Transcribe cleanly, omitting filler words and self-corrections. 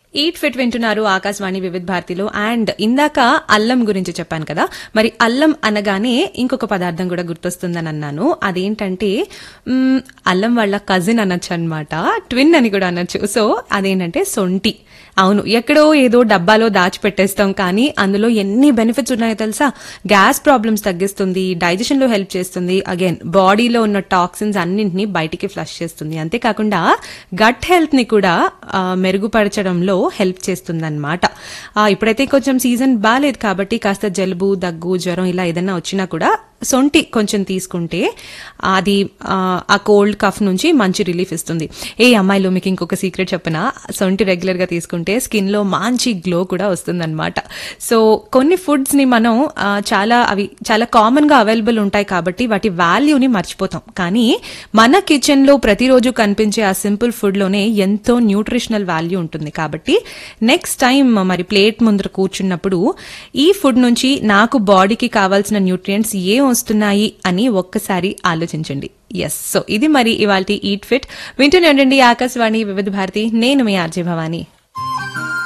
Eat fit వింటున్నారు ఆకాశవాణి వివిధ భారతిలో. అండ్ ఇందాక అల్లం గురించి చెప్పాను కదా, మరి అల్లం అనగానే ఇంకొక పదార్థం కూడా గుర్తొస్తుందని అన్నాను. అదేంటంటే అల్లం వాళ్ళ కజిన్ అనొచ్చు అనమాట, ట్విన్ అని కూడా అనొచ్చు. సో అదేంటంటే సొంటి. అవును, ఎక్కడో ఏదో డబ్బాలో దాచిపెట్టేస్తాం, కానీ అందులో ఎన్ని బెనిఫిట్స్ ఉన్నాయో తెలుసా? గ్యాస్ ప్రాబ్లమ్స్ తగ్గిస్తుంది, డైజెషన్ లో హెల్ప్ చేస్తుంది, అగైన్ బాడీలో ఉన్న టాక్సిన్స్ అన్నింటినీ బయటికి ఫ్లష్ చేస్తుంది. అంతేకాకుండా గట్ హెల్త్ ని కూడా మెరుగుపరచడంలో హెల్ప్ చేస్తుంది అనమాట. ఇప్పుడైతే కొంచెం సీజన్ బాగాలేదు కాబట్టి కాస్త జలుబు, దగ్గు, జ్వరం ఇలా ఏదైనా వచ్చినా కూడా సొంటి కొంచెం తీసుకుంటే అది ఆ కోల్డ్ కఫ్ నుంచి మంచి రిలీఫ్ ఇస్తుంది. అమ్మాయిలు మీకు ఇంకొక సీక్రెట్ చెప్పనా? సొంటి రెగ్యులర్ గా తీసుకుంటే స్కిన్ లో మంచి గ్లో కూడా వస్తుందన్నమాట. సో కొన్ని ఫుడ్స్ ని మనం అవి చాలా కామన్ గా అవైలబుల్ ఉంటాయి కాబట్టి వాటి వాల్యూని మర్చిపోతాం. కానీ మన కిచెన్ లో ప్రతిరోజు కనిపించే ఆ సింపుల్ ఫుడ్ లోనే ఎంతో న్యూట్రిషనల్ వాల్యూ ఉంటుంది. కాబట్టి నెక్స్ట్ టైం మరి ప్లేట్ ముందర కూర్చున్నప్పుడు ఈ ఫుడ్ నుంచి నాకు బాడీకి కావాల్సిన న్యూట్రియంట్స్ ఏం వస్తున్నాయి అని ఒక్కసారి ఆలోచించండి. ఎస్, సో ఇది మరి ఇవాల్టి ఈట్ ఫిట్. వింటూనే ఉండండి ఆకాశవాణి వివిధ భారతి. నేను మీ ఆర్జే భవాని.